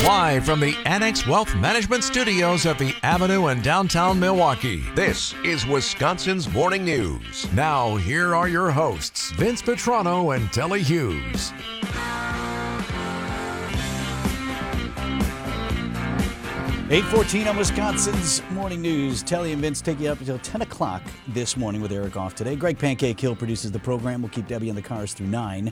Live from the Annex Wealth Management Studios at the Avenue in downtown Milwaukee, this is Wisconsin's Morning News. Now, here are your hosts, Vince Petrano and Telly Hughes. (8:14) on Wisconsin's Morning News. Telly and Vince take you up until 10 o'clock this morning with Eric off today. Greg Pancake Hill produces the program. We'll keep Debbie in the cars through 9.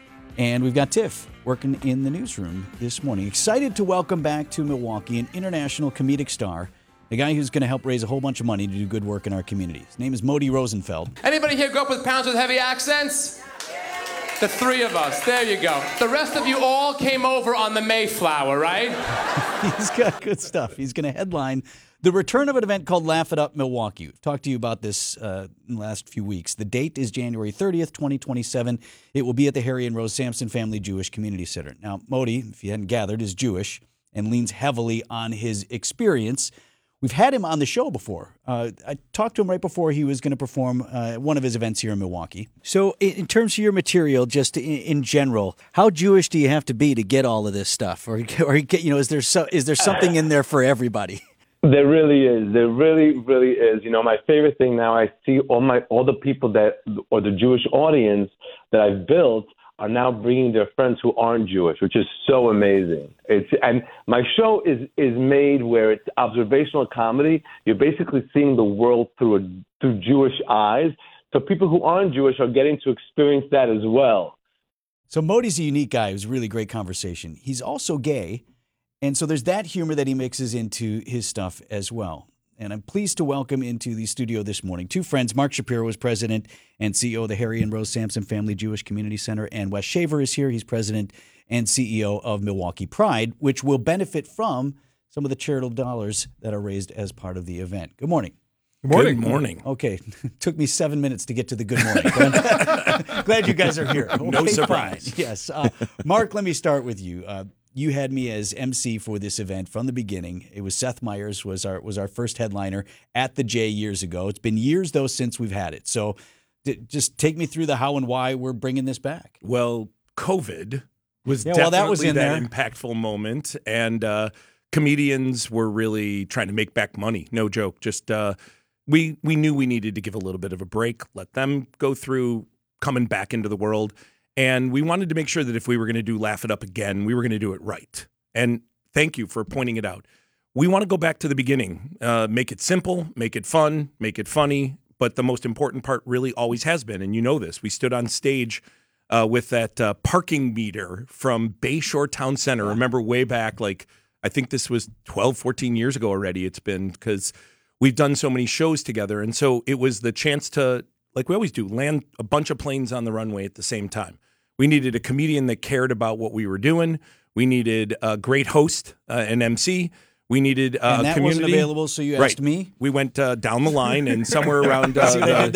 And we've got Tiff working in the newsroom this morning. Excited to welcome back to Milwaukee an international comedic star, a guy who's going to help raise a whole bunch of money to do good work in our community. His name is Moti Rosenfeld. Anybody here grew up with parents with heavy accents? The three of us. There you go. The rest of you all came over on the Mayflower, right? He's got good stuff. He's going to headline the return of an event called Laugh It Up Milwaukee. We've talked to you about this in the last few weeks. The date is January 30th, 2027. It will be at the Harry and Rose Sampson Family Jewish Community Center. Now, Moti, if you hadn't gathered, is Jewish and leans heavily on his experience. We've had him on the show before. I talked to him right before he was going to perform one of his events here in Milwaukee. So in terms of your material, just in general, how Jewish do you have to be to get all of this stuff? Or is there something in there for everybody? There really is. There really, really is. You know, my favorite thing now, I see all the people or the Jewish audience that I've built are now bringing their friends who aren't Jewish, which is so amazing. And my show is made where it's observational comedy. You're basically seeing the world through Jewish eyes. So people who aren't Jewish are getting to experience that as well. So Moti's a unique guy. It was a really great conversation. He's also gay. And so there's that humor that he mixes into his stuff as well. And I'm pleased to welcome into the studio this morning two friends. Mark Shapiro is president and CEO of the Harry and Rose Sampson Family Jewish Community Center. And Wes Shaver is here. He's president and CEO of Milwaukee Pride, which will benefit from some of the charitable dollars that are raised as part of the event. Good morning. Good morning. Good morning. Okay. Took me 7 minutes to get to the good morning. But I'm glad you guys are here. Okay, no surprise. Fine. Yes. Mark, let me start with you. You had me as MC for this event from the beginning. It was Seth Meyers was our first headliner at the J years ago. It's been years, though, since we've had it. So just take me through the how and why we're bringing this back. Well, COVID was definitely that impactful moment, and comedians were really trying to make back money. No joke. Just we knew we needed to give a little bit of a break, let them go through coming back into the world. And we wanted to make sure that if we were going to do Laugh It Up again, we were going to do it right. And thank you for pointing it out. We want to go back to the beginning, make it simple, make it fun, make it funny. But the most important part really always has been, and you know this, we stood on stage with that parking meter from Bayshore Town Center. Remember way back, I think this was 12, 14 years ago already it's been, because we've done so many shows together. And so it was the chance to, like we always do, land a bunch of planes on the runway at the same time. We needed a comedian that cared about what we were doing. We needed a great host, an MC. We needed and that community. Wasn't available, so you asked me. We went down the line, and somewhere around this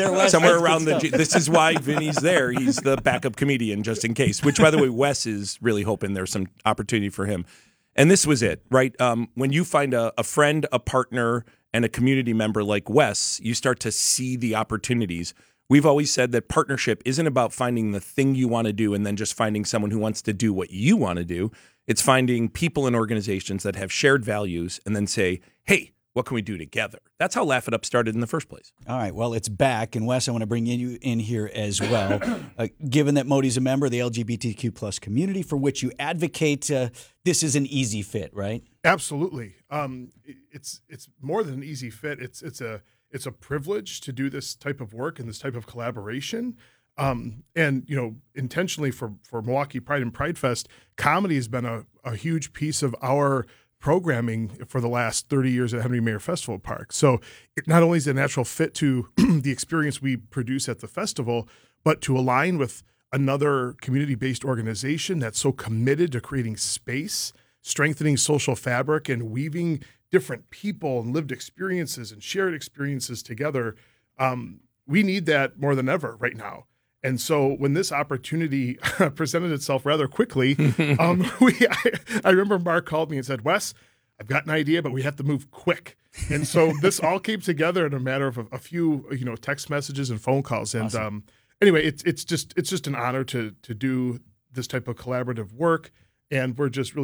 is why Vinny's there. He's the backup comedian, just in case. Which, by the way, Wes is really hoping there's some opportunity for him. And this was it, right? When you find a friend, a partner, and a community member like Wes, you start to see the opportunities. We've always said that partnership isn't about finding the thing you want to do and then just finding someone who wants to do what you want to do. It's finding people and organizations that have shared values and then say, hey, what can we do together? That's how Laugh It Up started in the first place. All right, well, it's back. And Wes, I want to bring you in here as well. Given that Moti's a member of the LGBTQ plus community for which you advocate, this is an easy fit, right? Absolutely. It's more than an easy fit. It's a privilege to do this type of work and this type of collaboration. And, intentionally for Milwaukee Pride and Pride Fest, comedy has been a huge piece of our programming for the last 30 years at Henry Mayer Festival Park. So it not only is a natural fit to the experience we produce at the festival, but to align with another community-based organization that's so committed to creating space, strengthening social fabric, and weaving different people and lived experiences and shared experiences together. We need that more than ever right now. And so when this opportunity presented itself rather quickly, I remember Mark called me and said, Wes, I've got an idea, but we have to move quick. And so this all came together in a matter of a few, text messages and phone calls. And awesome. Anyway, it's just an honor to do this type of collaborative work. And we're just really